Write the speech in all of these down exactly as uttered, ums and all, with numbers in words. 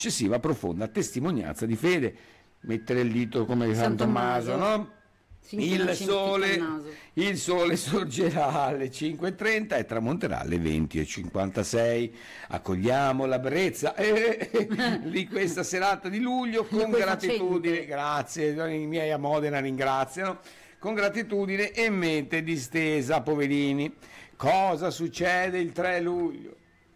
successiva profonda testimonianza di fede. Mettere il dito come San, San Tommaso, Tommaso, no? Il sole, il, il sole sorgerà alle cinque e trenta e tramonterà alle venti e cinquantasei. Accogliamo la brezza eh, eh, di questa serata di luglio con gratitudine. Facente. Grazie, i miei a Modena ringraziano. Con gratitudine e mente distesa, poverini. Cosa succede il tre luglio?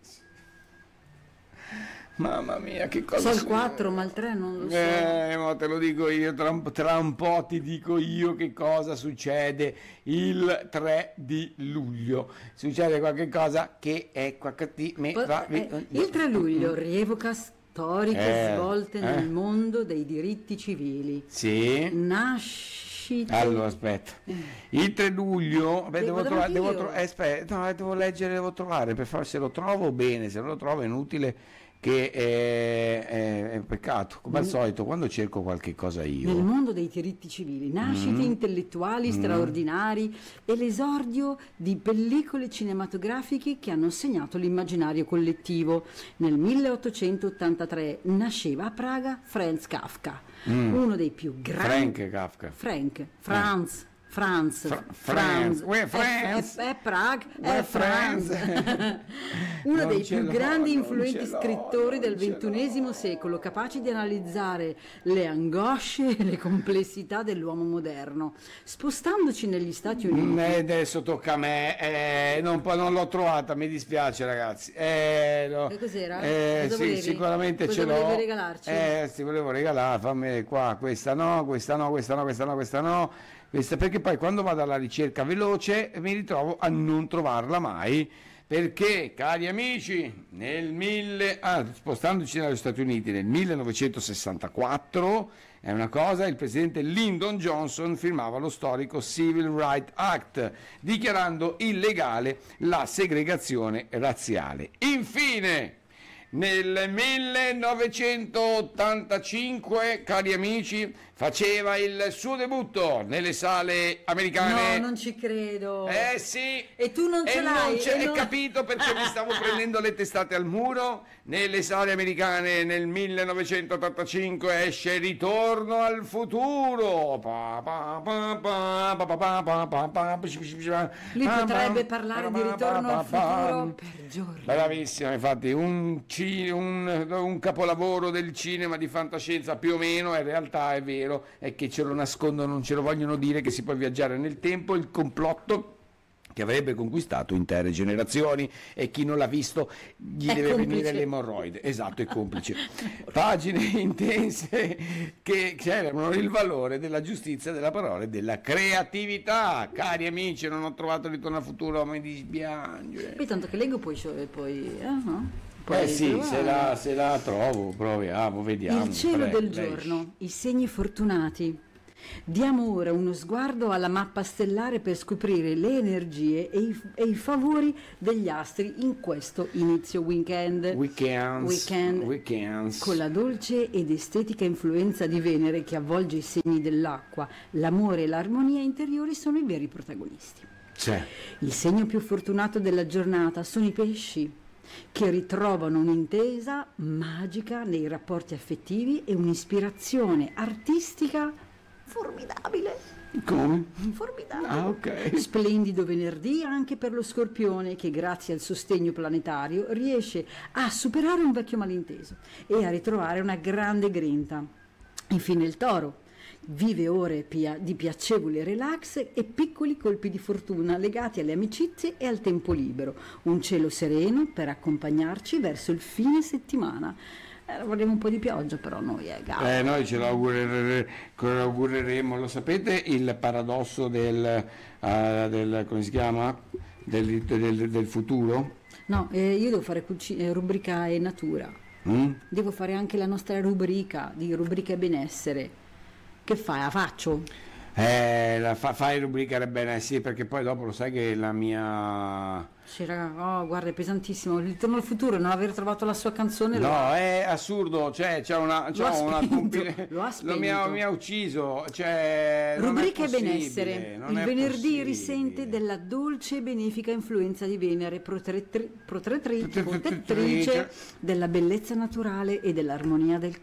Mamma mia, che cosa. So il quattro, ma il tre non lo so. Eh, ma te lo dico io, tra un, tra un po' ti dico io che cosa succede il tre di luglio. Succede qualche cosa che è qualche di me Poi, va, eh, il tre luglio rievoca storiche eh, svolte eh. nel mondo dei diritti civili. Sì. Nascite. Allora, aspetta. Il tre luglio, beh, devo, trovare, devo, tro- eh, aspetta, no, devo leggere, devo trovare, per far, se lo trovo bene, se non lo trovo è inutile che è, è, è un peccato, come al solito quando cerco qualche cosa io. Nel mondo dei diritti civili, nascite mm. intellettuali mm. straordinari e l'esordio di pellicole cinematografiche che hanno segnato l'immaginario collettivo. Nel milleottocentottantatré nasceva a Praga Franz Kafka, mm. uno dei più grandi... Frank Kafka. Frank, Franz. Eh. Franz, Fra- Franz, Franz. Franz. È, è, è Praga, è Franz, uno Non dei più grandi e influenti scrittori del ventunesimo secolo, capaci di analizzare le angosce e le complessità dell'uomo moderno. Spostandoci negli Stati Uniti. Eh, adesso tocca a me, eh, non, non l'ho trovata, mi dispiace ragazzi. Eh, no. E cos'era? Eh, Cosa sì, volevi? sicuramente Cosa ce l'ho. volevi regalarci? Eh, ti volevo regalare, fammi qua, questa no, questa no, questa no, questa no, questa no. Questa, perché poi quando vado alla ricerca veloce mi ritrovo a non trovarla mai, perché cari amici nel mille, ah, spostandoci negli Stati Uniti nel millenovecentosessantaquattro è una cosa, il presidente Lyndon Johnson firmava lo storico Civil Rights Act dichiarando illegale la segregazione razziale. Infine nel millenovecentottantacinque, cari amici, faceva il suo debutto nelle sale americane. No, non ci credo. Eh sì. E tu non ce e l'hai. Non c'è, e non... Hai capito perché mi stavo prendendo le testate al muro? Nelle sale americane nel millenovecentottantacinque esce Ritorno al futuro. Lui potrebbe parlare di Ritorno al futuro per giorni. Bravissimo, infatti un, un, un capolavoro del cinema di fantascienza più o meno, in realtà è vero, è che ce lo nascondono, non ce lo vogliono dire che si può viaggiare nel tempo, il complotto che avrebbe conquistato intere generazioni e chi non l'ha visto gli è deve complice. venire l'emorroide, esatto, è complice. Pagine intense che celebrano il valore della giustizia, della parola e della creatività. Cari amici, non ho trovato Ritorno al futuro, mi dispiace. Poi tanto che leggo poi, poi eh, no? Poi eh sì, se la, se la trovo, proviamo, vediamo. Il cielo Prego, del lei. giorno, i segni fortunati. Diamo ora uno sguardo alla mappa stellare per scoprire le energie e i, e i favori degli astri in questo inizio weekend. Weekends, weekend. Weekends. Con la dolce ed estetica influenza di Venere che avvolge i segni dell'acqua, l'amore e l'armonia interiori sono i veri protagonisti. C'è. Il segno più fortunato della giornata sono i pesci, che ritrovano un'intesa magica nei rapporti affettivi e un'ispirazione artistica formidabile. Come? Formidabile. Ah, ok. Splendido venerdì anche per lo Scorpione che grazie al sostegno planetario riesce a superare un vecchio malinteso e a ritrovare una grande grinta. Infine il Toro vive ore pia- di piacevole relax e piccoli colpi di fortuna legati alle amicizie e al tempo libero. Un cielo sereno per accompagnarci verso il fine settimana. Eh, vorremmo un po' di pioggia però noi, eh, eh noi ce l'augurere, l'augureremo. Lo sapete il paradosso del, uh, del come si chiama? Del, del, del futuro? No, eh, io devo fare cuci- eh, rubrica e natura. Mm? Devo fare anche la nostra rubrica di rubrica e benessere. Che fai? La faccio? Eh, la fa, fai rubrica e bene, sì, perché poi dopo lo sai che la mia C'era, oh, guarda, è pesantissimo. Il Ritorno al futuro, non aver trovato la sua canzone. No, lo... è assurdo, cioè c'è una, c'è Lo ha una spento, compil- lo ha lo mi ha, spento. mi ha ucciso, cioè non è Rubrica e possibile, benessere. non Il è venerdì possibile. risente della dolce e benefica influenza di Venere, protettri- protettrice Protettrice. protettrice della bellezza naturale e dell'armonia del